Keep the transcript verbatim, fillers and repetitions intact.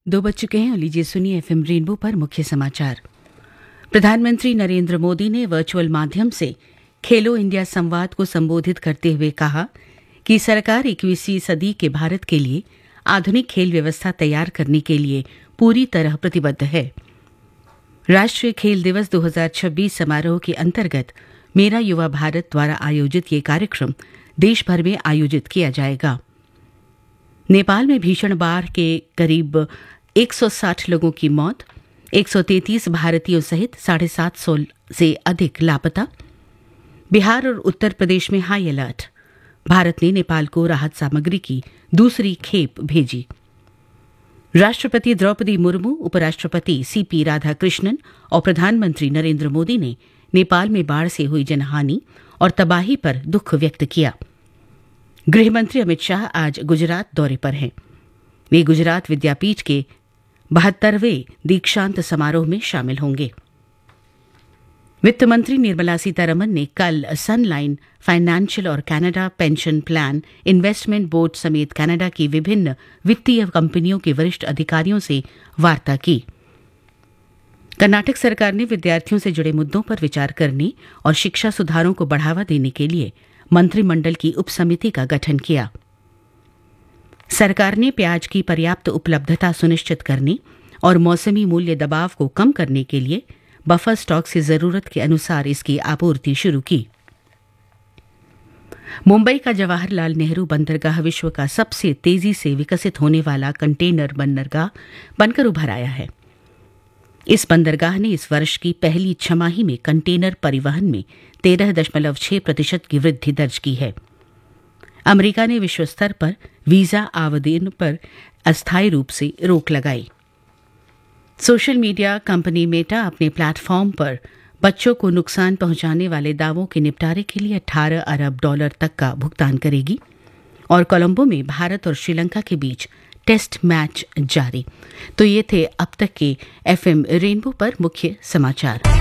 दो बज चुके हैं और लीजिए सुनिए एफएम रेनबो पर मुख्य समाचार। प्रधानमंत्री नरेंद्र मोदी ने वर्चुअल माध्यम से खेलो इंडिया संवाद को संबोधित करते हुए कहा कि सरकार इक्कीसवीं सदी के भारत के लिए आधुनिक खेल व्यवस्था तैयार करने के लिए पूरी तरह प्रतिबद्ध है। राष्ट्रीय खेल दिवस दो हज़ार छब्बीस समारोह के अंतर्गत मेरा युवा भारत द्वारा आयोजित ये कार्यक्रम देश भर में आयोजित किया जाएगा। नेपाल में भीषण बाढ़ के करीब एक सौ साठ लोगों की मौत, एक सौ तैंतीस भारतीयों सहित साढ़े सात सौ से अधिक लापता। बिहार और उत्तर प्रदेश में हाई अलर्ट। भारत ने नेपाल को राहत सामग्री की दूसरी खेप भेजी। राष्ट्रपति द्रौपदी मुर्मू, उपराष्ट्रपति सीपी राधाकृष्णन और प्रधानमंत्री नरेंद्र मोदी ने नेपाल में बाढ़ से हुई जनहानि और तबाही पर दुख व्यक्त किया। गृहमंत्री अमित शाह आज गुजरात दौरे पर हैं। वे गुजरात विद्यापीठ के बहत्तरवें दीक्षांत समारोह में शामिल होंगे। वित्त मंत्री निर्मला सीतारमण ने कल सनलाइन फाइनेंशियल और Canada pension plan investment board समेत कनाडा की विभिन्न वित्तीय कंपनियों के वरिष्ठ अधिकारियों से वार्ता की। कर्नाटक सरकार ने विद्यार्थियों से जुड़े मुद्दों पर विचार करने और शिक्षा सुधारों को बढ़ावा देने के लिए मंत्रिमंडल की उपसमिति का गठन किया। सरकार ने प्याज की पर्याप्त उपलब्धता सुनिश्चित करने और मौसमी मूल्य दबाव को कम करने के लिए बफर स्टॉक से जरूरत के अनुसार इसकी आपूर्ति शुरू की। मुंबई का जवाहरलाल नेहरू बंदरगाह विश्व का सबसे तेजी से विकसित होने वाला कंटेनर बंदरगाह बनकर उभर आया है। इस बंदरगाह ने इस वर्ष की पहली छमाही में कंटेनर परिवहन में तेरह दशमलव छह प्रतिशत की वृद्धि दर्ज की है। अमेरिका ने विश्व स्तर पर वीजा आवेदन पर अस्थायी रूप से रोक लगाई। सोशल मीडिया कंपनी मेटा अपने प्लेटफॉर्म पर बच्चों को नुकसान पहुंचाने वाले दावों के निपटारे के लिए अठारह अरब डॉलर तक का भुगतान करेगी। और कोलंबो में भारत और श्रीलंका के बीच टेस्ट मैच जारी। तो ये थे अब तक के एफएम रेनबो पर मुख्य समाचार।